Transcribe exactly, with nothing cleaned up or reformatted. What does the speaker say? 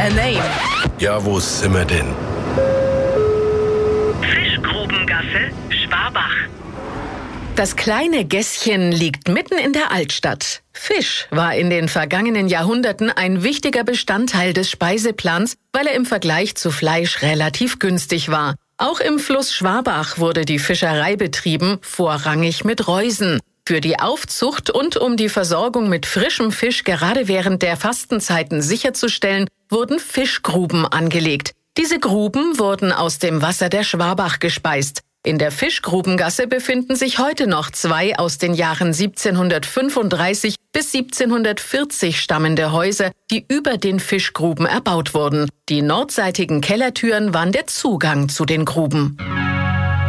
a name. Ja, wo sind wir denn? Fischgrubengasse, Schwabach. Das kleine Gässchen liegt mitten in der Altstadt. Fisch war in den vergangenen Jahrhunderten ein wichtiger Bestandteil des Speiseplans, weil er im Vergleich zu Fleisch relativ günstig war. Auch im Fluss Schwabach wurde die Fischerei betrieben, vorrangig mit Reusen. Für die Aufzucht und um die Versorgung mit frischem Fisch gerade während der Fastenzeiten sicherzustellen, wurden Fischgruben angelegt. Diese Gruben wurden aus dem Wasser der Schwabach gespeist. In der Fischgrubengasse befinden sich heute noch zwei aus den Jahren siebzehnhundertfünfunddreißig bis siebzehnhundertvierzig stammende Häuser, die über den Fischgruben erbaut wurden. Die nordseitigen Kellertüren waren der Zugang zu den Gruben.